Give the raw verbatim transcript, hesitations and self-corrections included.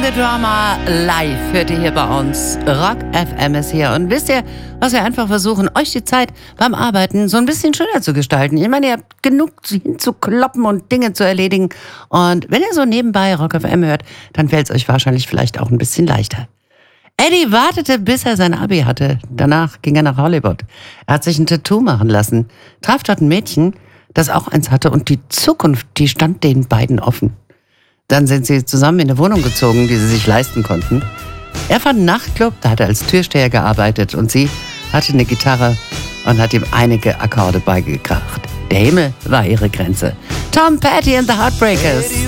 the Drama live hört ihr hier bei uns. Rock F M ist hier. Und wisst ihr, was wir einfach versuchen, euch die Zeit beim Arbeiten so ein bisschen schöner zu gestalten. Ich meine, ihr habt genug hinzukloppen und Dinge zu erledigen. Und wenn ihr so nebenbei Rock F M hört, dann fällt es euch wahrscheinlich vielleicht auch ein bisschen leichter. Eddie wartete, bis er sein Abi hatte. Danach ging er nach Hollywood. Er hat sich ein Tattoo machen lassen, traf dort ein Mädchen, das auch eins hatte. Und die Zukunft, die stand den beiden offen. Dann sind sie zusammen in eine Wohnung gezogen, die sie sich leisten konnten. Er fand einen Nachtclub, da hat er als Türsteher gearbeitet und sie hatte eine Gitarre und hat ihm einige Akkorde beigebracht. Der Himmel war ihre Grenze. Tom Petty and the Heartbreakers.